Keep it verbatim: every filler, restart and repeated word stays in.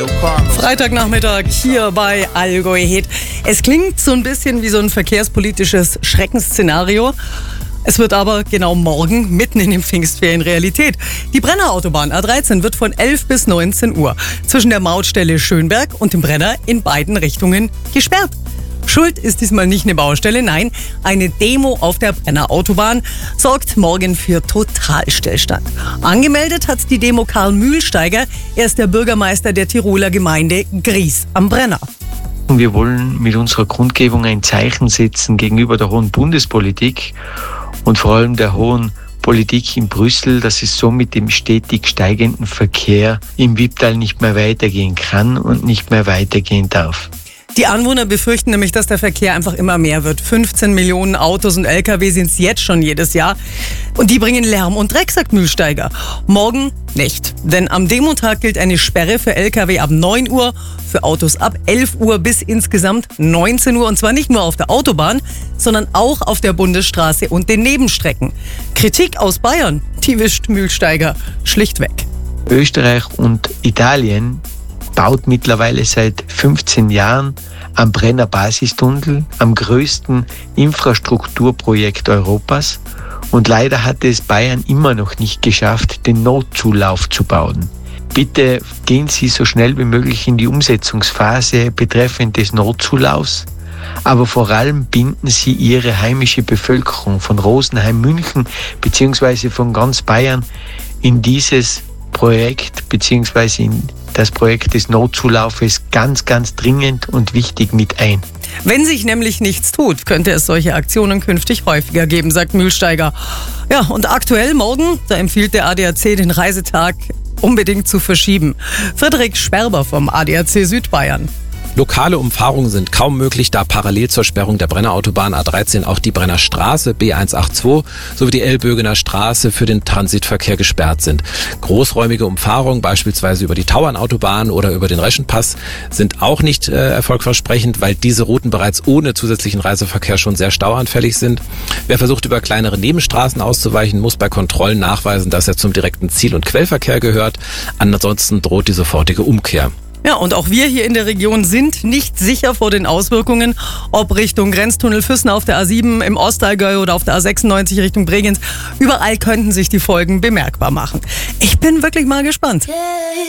Freitagnachmittag hier bei Allgäu Hit. Es klingt so ein bisschen wie so ein verkehrspolitisches Schreckensszenario. Es wird aber genau morgen, mitten in den Pfingstferien, Realität. Die Brenner Autobahn A dreizehn wird von elf bis neunzehn Uhr zwischen der Mautstelle Schönberg und dem Brenner in beiden Richtungen gesperrt. Schuld ist diesmal nicht eine Baustelle, nein, eine Demo auf der Brenner Autobahn sorgt morgen für Totalstillstand. Angemeldet hat die Demo Karl Mühlsteiger, er ist der Bürgermeister der Tiroler Gemeinde Gries am Brenner. Wir wollen mit unserer Kundgebung ein Zeichen setzen gegenüber der hohen Bundespolitik und vor allem der hohen Politik in Brüssel, dass es so mit dem stetig steigenden Verkehr im Wipptal nicht mehr weitergehen kann und nicht mehr weitergehen darf. Die Anwohner befürchten nämlich, dass der Verkehr einfach immer mehr wird. fünfzehn Millionen Autos und L K W sind es jetzt schon jedes Jahr. Und die bringen Lärm und Dreck, sagt Mühlsteiger. Morgen nicht. Denn am Demotag gilt eine Sperre für L K W ab neun Uhr, für Autos ab elf Uhr bis insgesamt neunzehn Uhr. Und zwar nicht nur auf der Autobahn, sondern auch auf der Bundesstraße und den Nebenstrecken. Kritik aus Bayern, die wischt Mühlsteiger schlichtweg. Österreich und Italien baut mittlerweile seit fünfzehn Jahren am Brenner Basistunnel, am größten Infrastrukturprojekt Europas. Und leider hat es Bayern immer noch nicht geschafft, den Notzulauf zu bauen. Bitte gehen Sie so schnell wie möglich in die Umsetzungsphase betreffend des Notzulaufs. Aber vor allem binden Sie Ihre heimische Bevölkerung von Rosenheim, München bzw. von ganz Bayern in dieses Projekt bzw. in das Projekt des Notzulaufes ganz, ganz dringend und wichtig mit ein. Wenn sich nämlich nichts tut, könnte es solche Aktionen künftig häufiger geben, sagt Mühlsteiger. Ja, und aktuell morgen, da empfiehlt der A D A C, den Reisetag unbedingt zu verschieben. Friedrich Sperber vom A D A C Südbayern. Lokale Umfahrungen sind kaum möglich, da parallel zur Sperrung der Brenner Autobahn A dreizehn auch die Brenner Straße B hundertzweiundachtzig sowie die Elbögener Straße für den Transitverkehr gesperrt sind. Großräumige Umfahrungen, beispielsweise über die Tauernautobahn oder über den Reschenpass, sind auch nicht äh, erfolgversprechend, weil diese Routen bereits ohne zusätzlichen Reiseverkehr schon sehr stauanfällig sind. Wer versucht, über kleinere Nebenstraßen auszuweichen, muss bei Kontrollen nachweisen, dass er zum direkten Ziel- und Quellverkehr gehört. Ansonsten droht die sofortige Umkehr. Ja, und auch wir hier in der Region sind nicht sicher vor den Auswirkungen, ob Richtung Grenztunnel Füssen auf der A sieben, im Ostallgäu oder auf der A sechsundneunzig Richtung Bregenz. Überall könnten sich die Folgen bemerkbar machen. Ich bin wirklich mal gespannt.